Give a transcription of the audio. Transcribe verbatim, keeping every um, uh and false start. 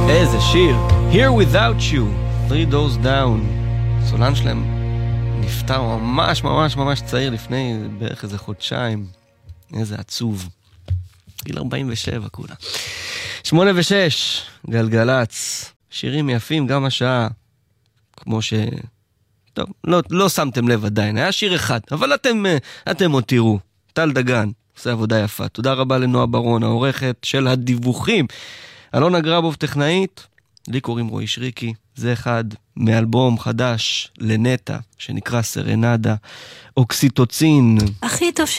איזה שיר. Here Without You, Three Doors Down. סולן שלהם נפטר ממש ממש ממש צעיר לפני בערך איזה חודשיים. איזה עצוב. גיל ארבעים ושבע כולה. שמונה ושש, גלגלץ. שירים יפים גם השעה. כמו ש... טוב, לא, לא שמתם לב עדיין. היה שיר אחד, אבל אתם, אתם עוד תראו. טל דגן, עושה עבודה יפה. תודה רבה לנועה ברון, העורכת של הדיווחים. אלונה גרבוב טכנאית, לי קוראים רועי שריקי. זה אחד מאלבום חדש לנטה, שנקרא סרנדה, אוקסיטוצין. הכי טוב